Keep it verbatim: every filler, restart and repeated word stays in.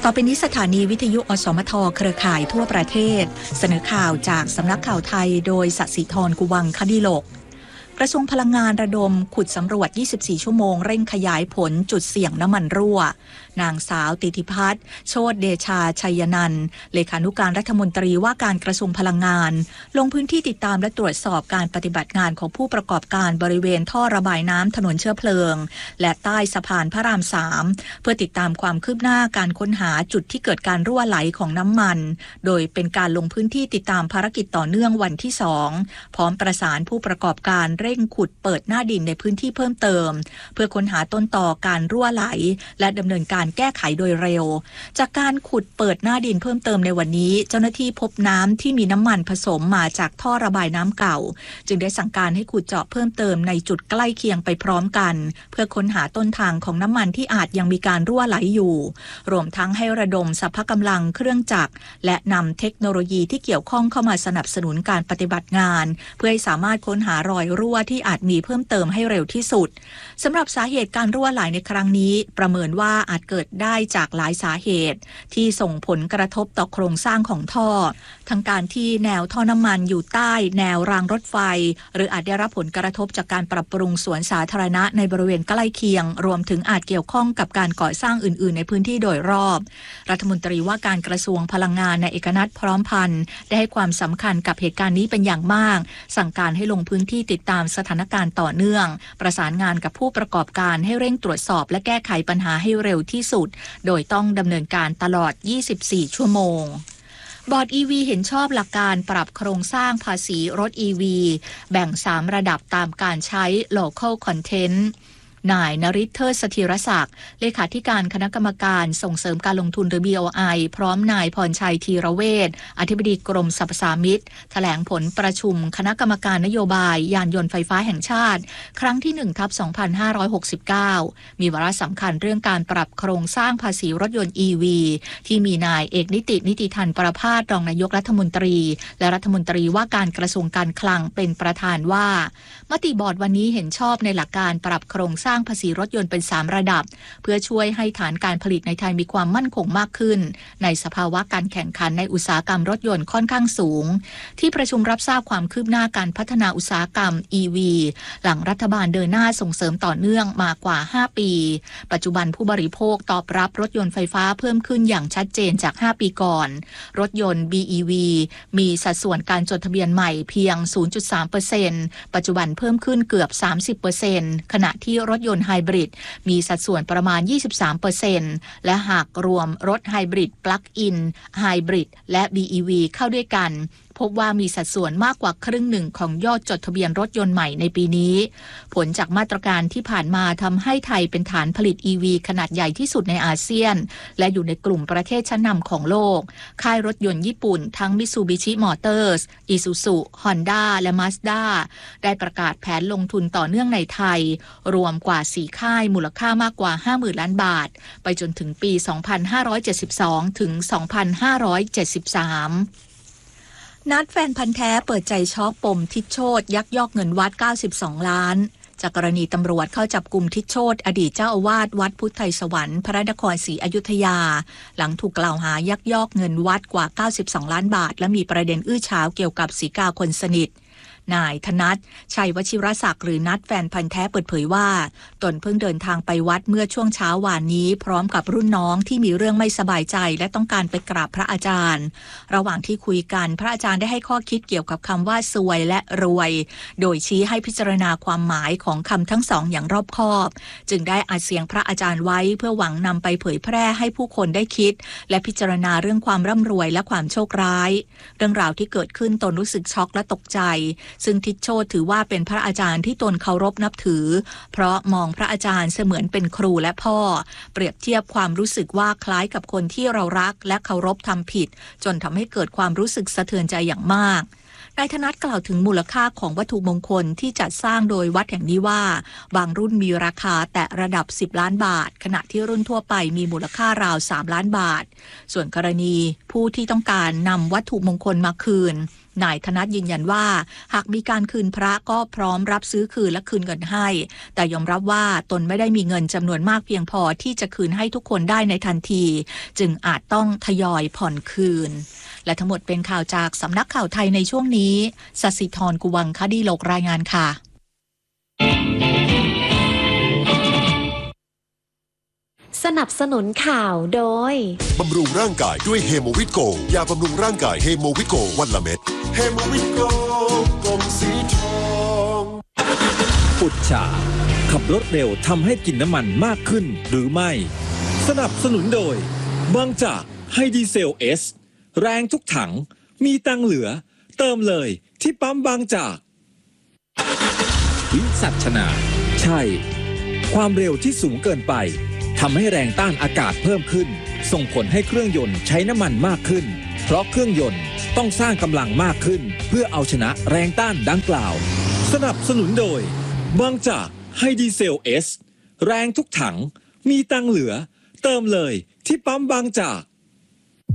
ต่อไปนี้สถานีวิทยุอสมทเครือข่ายทั่วประเทศเสนอข่าวจากสำนักข่าวไทยโดยสศิธรกุวังคดิโลกกระทรวงพลังงานระดมขุดสำรวจยี่สิบสี่ชั่วโมงเร่งขยายผลจุดเสี่ยงน้ำมันรั่วนางสาวติติพัฒน์โชติเดชาชัยนันท์เลขานุการรัฐมนตรีว่าการกระทรวงพลังงานลงพื้นที่ติดตามและตรวจสอบการปฏิบัติงานของผู้ประกอบการบริเวณท่อระบายน้ำถนนเชื้อเพลิงและใต้สะพานพระรามสามเพื่อติดตามความคืบหน้าการค้นหาจุดที่เกิดการรั่วไหลของน้ำมันโดยเป็นการลงพื้นที่ติดตามภารกิจต่อเนื่องวันที่สองพร้อมประสานผู้ประกอบการเร่งขุดเปิดหน้าดินในพื้นที่เพิ่มเติมเพื่อค้นหาต้นต่อการรั่วไหลและดำเนินการแก้ไขโดยเร็วจากการขุดเปิดหน้าดินเพิ่มเติมในวันนี้เจ้าหน้าที่พบน้ำที่มีน้ำมันผสมมาจากท่อระบายน้ำเก่าจึงได้สั่งการให้ขุดเจาะเพิ่มเติมในจุดใกล้เคียงไปพร้อมกันเพื่อค้นหาต้นทางของน้ำมันที่อาจยังมีการรั่วไหลอยู่รวมทั้งให้ระดมสรรพกำลังเครื่องจักรและนำเทคโนโลยีที่เกี่ยวข้องเข้ามาสนับสนุนการปฏิบัติงานเพื่อให้สามารถค้นหารอยรั่วที่อาจมีเพิ่มเติมให้เร็วที่สุดสำหรับสาเหตุการรั่วไหลในครั้งนี้ประเมินว่าอาจเกิดได้จากหลายสาเหตุที่ส่งผลกระทบต่อโครงสร้างของท่อทั้งการที่แนวท่อน้ำมันอยู่ใต้แนวรางรถไฟหรืออาจได้รับผลกระทบจากการปรับปรุงสวนสาธารณะในบริเวณใกล้เคียงรวมถึงอาจเกี่ยวข้องกับการก่อสร้างอื่นๆในพื้นที่โดยรอบรัฐมนตรีว่าการกระทรวงพลังงานนายเอกนัทพร้อมพันธ์ได้ให้ความสำคัญกับเหตุการณ์นี้เป็นอย่างมากสั่งการให้ลงพื้นที่ติดตามสถานการณ์ต่อเนื่องประสานงานกับผู้ประกอบการให้เร่งตรวจสอบและแก้ไขปัญหาให้เร็วที่สุดโดยต้องดำเนินการตลอดยี่สิบสี่ชั่วโมงบอร์ด อี วี เห็นชอบหลักการปรับโครงสร้างภาษีรถ อี วี แบ่งสามระดับตามการใช้ Local Contentนายนฤทธิ์เทิดสถิรศักดิ์เลขาธิการคณะกรรมการส่งเสริมการลงทุนหรือ บี โอ ไอ พร้อมนายพรชัยธีรเวชอธิบดีกรมสรรพสามิตแถลงผลประชุมคณะกรรมการนโยบายยานยนต์ไฟฟ้าแห่งชาติครั้งที่ หนึ่งทับสองพันห้าร้อยหกสิบเก้า มีวาระสำคัญเรื่องการปรับโครงสร้างภาษีรถยนต์ อี วี ที่มีนายเอกนิตินิติธันประภาสรองนายกรัฐมนตรีและรัฐมนตรีว่าการกระทรวงการคลังเป็นประธานว่ามติบอร์ดวันนี้เห็นชอบในหลักการปรับโครงสร้างภาษีรถยนต์เป็นสามระดับเพื่อช่วยให้ฐานการผลิตในไทยมีความมั่นคงมากขึ้นในสภาวะการแข่งขันในอุตสาหกรรมรถยนต์ค่อนข้างสูงที่ประชุมรับทราบความคืบหน้าการพัฒนาอุตสาหกรรม อี วี หลังรัฐบาลเดินหน้าส่งเสริมต่อเนื่องมากว่าห้าปีปัจจุบันผู้บริโภคตอบรับรถยนต์ไฟฟ้าเพิ่มขึ้นอย่างชัดเจนจากห้าปีก่อนรถยนต์ บี อี วี มีสัดส่วนการจดทะเบียนใหม่เพียง ศูนย์จุดสามเปอร์เซ็นต์ ปัจจุบันเพิ่มขึ้นเกือบ สามสิบเปอร์เซ็นต์ ขณะที่รถยนต์ไฮบริดมีสัดส่วนประมาณ ยี่สิบสามเปอร์เซ็นต์ และหากรวมรถไฮบริดปลั๊กอินไฮบริดและ บี อี วี เข้าด้วยกันพบว่ามีสัดส่วนมากกว่าครึ่งหนึ่งของยอดจดทะเบียนรถยนต์ใหม่ในปีนี้ผลจากมาตรการที่ผ่านมาทำให้ไทยเป็นฐานผลิต อี วี ขนาดใหญ่ที่สุดในอาเซียนและอยู่ในกลุ่มประเทศชั้นนำของโลกค่ายรถยนต์ญี่ปุ่นทั้ง Mitsubishi Motors Isuzu Honda และ Mazda ได้ประกาศแผนลงทุนต่อเนื่องในไทยรวมกว่าสี่ค่ายมูลค่ามากกว่า ห้าหมื่นล้านบาทไปจนถึงปี สองพันห้าร้อยเจ็ดสิบสอง ถึง สองพันห้าร้อยเจ็ดสิบสามนัดแฟนพันธ์แท้เปิดใจช็อกปมทิศโชติยักยอกเงินวัดเก้าสิบสองล้านจากกรณีตำรวจเข้าจับกุมทิศโชติอดีตเจ้าอาวาสวัดพุทธไทยสวรรค์พระนครศรีอยุธยาหลังถูกกล่าวหายักยอกเงินวัดกว่าเก้าสิบสองล้านบาทและมีประเด็นอื้อฉาวเกี่ยวกับศรีกาคนสนิทนายธนัทชัยวชิรศักดิ์หรือนัทแฟนพันธ์แท้เปิดเผยว่าตนเพิ่งเดินทางไปวัดเมื่อช่วงเช้าวานนี้พร้อมกับรุ่นน้องที่มีเรื่องไม่สบายใจและต้องการไปกราบพระอาจารย์ระหว่างที่คุยกันพระอาจารย์ได้ให้ข้อคิดเกี่ยวกับคำว่าซวยและรวยโดยชี้ให้พิจารณาความหมายของคำทั้งสองอย่างรอบคอบจึงได้อัดเสียงพระอาจารย์ไว้เพื่อหวังนำไปเผยแพร่ให้ผู้คนได้คิดและพิจารณาเรื่องความร่ำรวยและความโชคร้ายเรื่องราวที่เกิดขึ้นตนรู้สึกช็อกและตกใจซึ่งทิศโชติถือว่าเป็นพระอาจารย์ที่ตนเคารพนับถือเพราะมองพระอาจารย์เสมือนเป็นครูและพ่อเปรียบเทียบความรู้สึกว่าคล้ายกับคนที่เรารักและเคารพทำผิดจนทำให้เกิดความรู้สึกสะเทือนใจอย่างมากนายธนัทกล่าวถึงมูลค่าของวัตถุมงคลที่จัดสร้างโดยวัดแห่งนี้ว่าบางรุ่นมีราคาแต่ระดับสิบล้านบาทขณะที่รุ่นทั่วไปมีมูลค่าราวสามล้านบาทส่วนกรณีผู้ที่ต้องการนำวัตถุมงคลมาคืนนายธนัทยืนยันว่าหากมีการคืนพระก็พร้อมรับซื้อคืนและคืนเงินให้แต่ยอมรับว่าตนไม่ได้มีเงินจำนวนมากเพียงพอที่จะคืนให้ทุกคนได้ในทันทีจึงอาจต้องทยอยผ่อนคืนและทั้งหมดเป็นข่าวจากสำนักข่าวไทยในช่วงนี้สศิธรกุวังคดีโลกรายงานค่ะสนับสนุนข่าวโดยบำรุงร่างกายด้วยเฮโมวิตโกยาบำรุงร่างกายเฮโมวิตโกวันละเม็ดเฮโมวิตโกกลมสีทองปุจฉาขับรถเร็วทำให้กินน้ำมันมากขึ้นหรือไม่สนับสนุนโดยบางจากไฮดีเซลเอสแรงทุกถังมีตังเหลือเติมเลยที่ปั๊มบางจากวิสัชนาใช่ความเร็วที่สูงเกินไปทำให้แรงต้านอากาศเพิ่มขึ้นส่งผลให้เครื่องยนต์ใช้น้ำมันมากขึ้นเพราะเครื่องยนต์ต้องสร้างกำลังมากขึ้นเพื่อเอาชนะแรงต้านดังกล่าวสนับสนุนโดยบางจากไฮดีเซลเอสแรงทุกถังมีตังเหลือเติมเลยที่ปั๊มบางจาก